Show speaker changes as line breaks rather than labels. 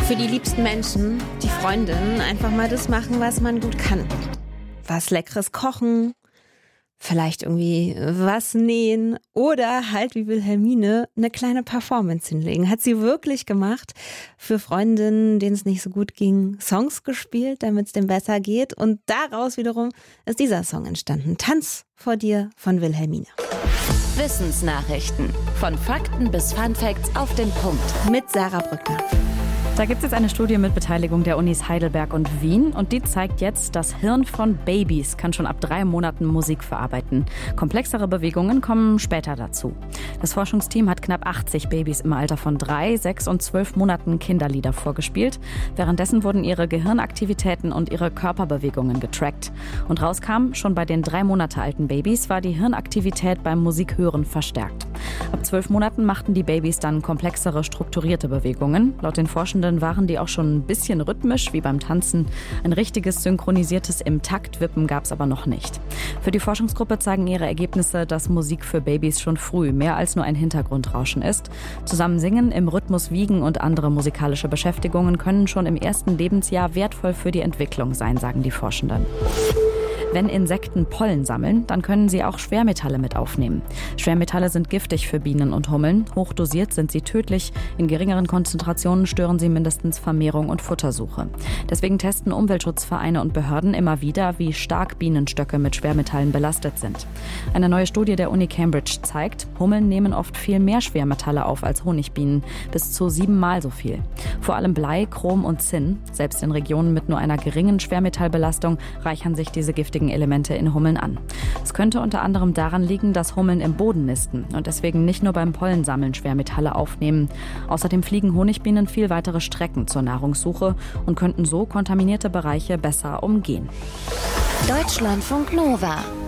Für die liebsten Menschen, die Freundinnen, einfach mal das machen, was man gut kann. Was Leckeres kochen, vielleicht irgendwie was nähen oder halt wie Wilhelmine eine kleine Performance hinlegen. Hat sie wirklich gemacht. Für Freundinnen, denen es nicht so gut ging, Songs gespielt, damit es dem besser geht. Und daraus wiederum ist dieser Song entstanden. Tanz vor dir von Wilhelmine.
Wissensnachrichten. Von Fakten bis Funfacts auf den Punkt.
Mit Sarah Brückner.
Da gibt es jetzt eine Studie mit Beteiligung der Unis Heidelberg und Wien und die zeigt jetzt, das Hirn von Babys kann schon ab 3 Monaten Musik verarbeiten. Komplexere Bewegungen kommen später dazu. Das Forschungsteam hat knapp 80 Babys im Alter von 3, 6 und 12 Monaten Kinderlieder vorgespielt. Währenddessen wurden ihre Gehirnaktivitäten und ihre Körperbewegungen getrackt. Und rauskam, schon bei den 3 Monate alten Babys war die Hirnaktivität beim Musikhören verstärkt. Ab 12 Monaten machten die Babys dann komplexere, strukturierte Bewegungen. Laut den Forschenden waren die auch schon ein bisschen rhythmisch, wie beim Tanzen. Ein richtiges, synchronisiertes Im-Takt-Wippen gab es aber noch nicht. Für die Forschungsgruppe zeigen ihre Ergebnisse, dass Musik für Babys schon früh mehr als nur ein Hintergrundrauschen ist. Zusammen singen, im Rhythmus wiegen und andere musikalische Beschäftigungen können schon im ersten Lebensjahr wertvoll für die Entwicklung sein, sagen die Forschenden. Wenn Insekten Pollen sammeln, dann können sie auch Schwermetalle mit aufnehmen. Schwermetalle sind giftig für Bienen und Hummeln. Hochdosiert sind sie tödlich. In geringeren Konzentrationen stören sie mindestens Vermehrung und Futtersuche. Deswegen testen Umweltschutzvereine und Behörden immer wieder, wie stark Bienenstöcke mit Schwermetallen belastet sind. Eine neue Studie der Uni Cambridge zeigt, Hummeln nehmen oft viel mehr Schwermetalle auf als Honigbienen, bis zu 7-mal so viel. Vor allem Blei, Chrom und Zinn. Selbst in Regionen mit nur einer geringen Schwermetallbelastung reichern sich diese giftigen Elemente in Hummeln an. Es könnte unter anderem daran liegen, dass Hummeln im Boden nisten und deswegen nicht nur beim Pollensammeln Schwermetalle aufnehmen. Außerdem fliegen Honigbienen viel weitere Strecken zur Nahrungssuche und könnten so kontaminierte Bereiche besser umgehen.
Deutschlandfunk Nova